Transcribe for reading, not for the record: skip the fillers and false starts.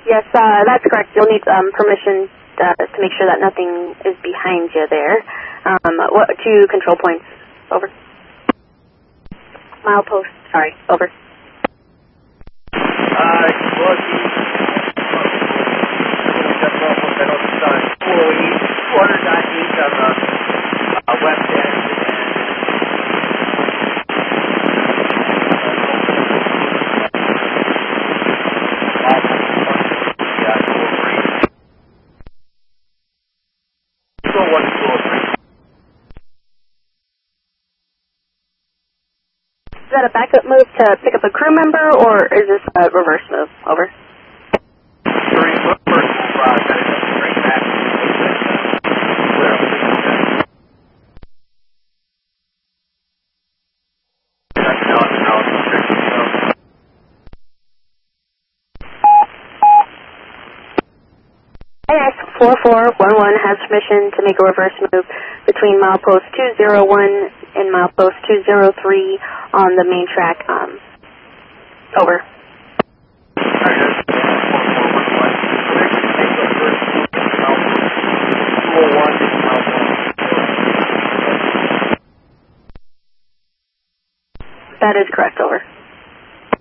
Yes, that's correct. You'll need permission to make sure that nothing is behind you there. What 2 control points? Over. Milepost, sorry, over. West end. Is that a backup move to pick up a crew member, or is this a reverse move? Over. AX 4411 has permission to make a reverse move between milepost 201 and milepost 203 on the main track. Over. That is correct, over.